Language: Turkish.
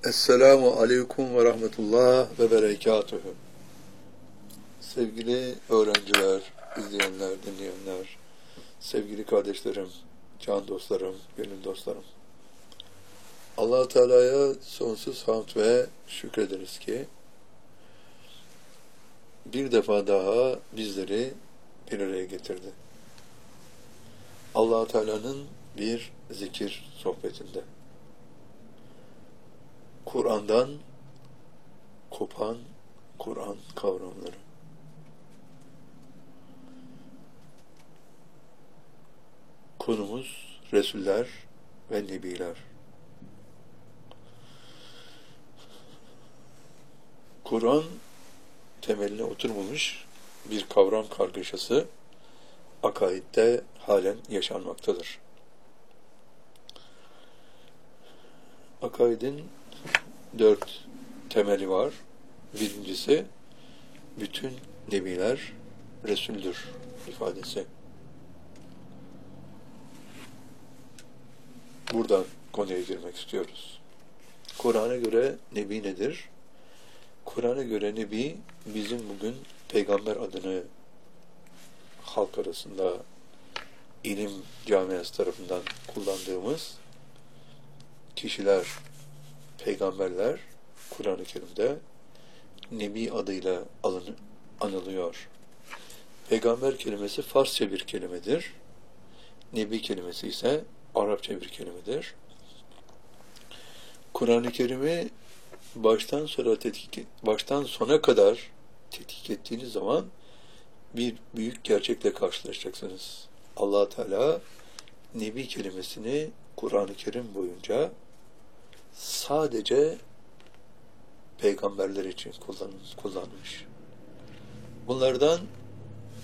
Esselamu aleyküm ve rahmetullah ve berekatühü. Sevgili öğrenciler, izleyenler, dinleyenler, sevgili kardeşlerim, can dostlarım, gönül dostlarım. Allah-u Teala'ya sonsuz hamd ve şükrederiz ki bir defa daha bizleri bir araya getirdi. Allah-u Teala'nın bir zikir sohbetinde. Kur'an'dan kopan Kur'an kavramları. Konumuz Resuller ve Nebiler. Kur'an temeline oturmamış bir kavram kargaşası akaidde halen yaşanmaktadır. Akaidin 4 temeli var. Birincisi, bütün nebiler Resul'dür ifadesi. Buradan konuya girmek istiyoruz. Kur'an'a göre nebi nedir? Kur'an'a göre nebi, bizim bugün peygamber adını halk arasında ilim camiası tarafından kullandığımız kişiler, peygamberler Kur'an-ı Kerim'de nebi adıyla anılıyor. Peygamber kelimesi Farsça bir kelimedir. Nebi kelimesi ise Arapça bir kelimedir. Kur'an-ı Kerim'i baştan sona kadar tetkik ettiğiniz zaman bir büyük gerçekle karşılaşacaksınız. Allah Teala nebi kelimesini Kur'an-ı Kerim boyunca sadece peygamberler için kullanmış. Bunlardan